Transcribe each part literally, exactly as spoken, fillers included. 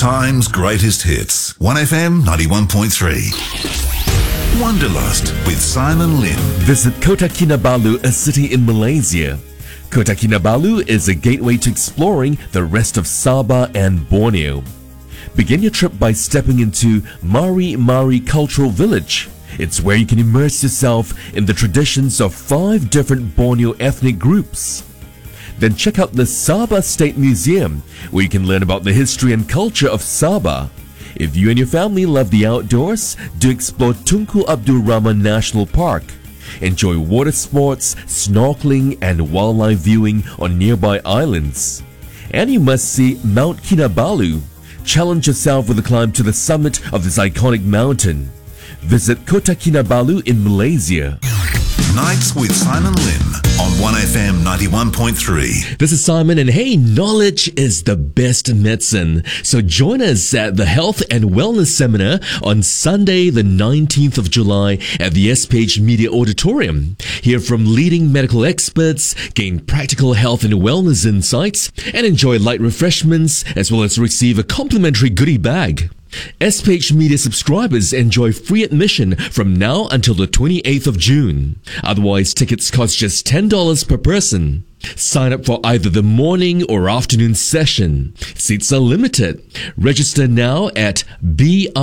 time's greatest hits. one F M ninety-one point three. Wanderlust with Simon Lim. Visit Kota Kinabalu, a city in Malaysia. Kota Kinabalu is a gateway to exploring the rest of Sabah and Borneo. Begin your trip by stepping into Mari Mari Cultural Village. It's where you can immerse yourself in the traditions of five different Borneo ethnic groups. Then check out the Sabah State Museum, where you can learn about the history and culture of Sabah. If you and your family love the outdoors, do explore Tunku Abdul Rahman National Park. Enjoy water sports, snorkeling and wildlife viewing on nearby islands. And you must see Mount Kinabalu. Challenge yourself with a climb to the summit of this iconic mountain. Visit Kota Kinabalu in Malaysia. Nights with Simon Lim on one F M ninety-one point three. This is Simon, and hey, knowledge is the best medicine. So join us at the Health and Wellness Seminar on Sunday, the nineteenth of July at the S P H Media Auditorium. Hear from leading medical experts, gain practical health and wellness insights, and enjoy light refreshments as well as receive a complimentary goodie bag. S P H Media subscribers enjoy free admission from now until the twenty-eighth of June. Otherwise, tickets cost just ten dollars per person. Sign up for either the morning or afternoon session. Seats are limited. Register now at bit.ly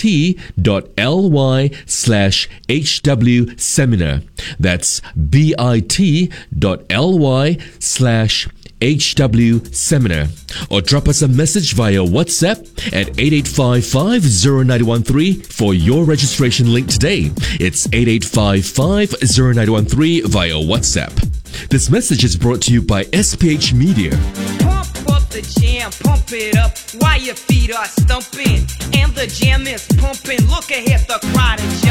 slash HW seminar. That's bit.ly slash H W Seminar, or drop us a message via WhatsApp at eight eight five five, zero nine one three for your registration link today. It's eight eight five five, zero nine one three via WhatsApp. This message is brought to you by S P H Media. Pump up the jam, pump it up while your feet are stumping, and the jam is pumping. Look ahead, the crowd is